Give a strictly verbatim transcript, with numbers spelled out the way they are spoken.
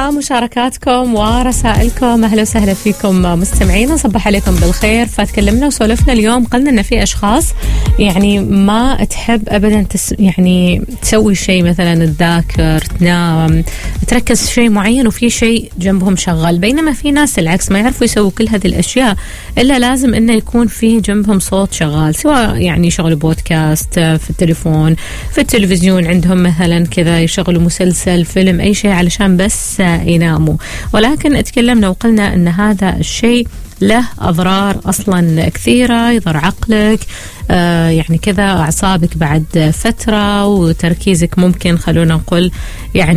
مشاركاتكم ورسائلكم. أهلا وسهلا فيكم مستمعينا، صبح عليكم بالخير. فتكلمنا وسولفنا اليوم، قلنا إن في أشخاص يعني ما تحب أبدا تس يعني تسوي شيء، مثلا تذاكر، تنام، تركز في شيء معين وفي شيء جنبهم شغال، بينما في ناس العكس ما يعرفوا يسووا كل هذه الأشياء إلا لازم إنه يكون فيه جنبهم صوت شغال، سواء يعني يشغلوا بودكاست في التليفون، في التلفزيون عندهم مثلا كذا يشغلوا مسلسل، فيلم، أي شيء علشان بس يناموا. ولكن اتكلمنا وقلنا أن هذا الشيء له أضرار أصلا كثيرة، يضر عقلك، آه يعني كذا أعصابك بعد فترة، وتركيزك ممكن خلونا نقول يعني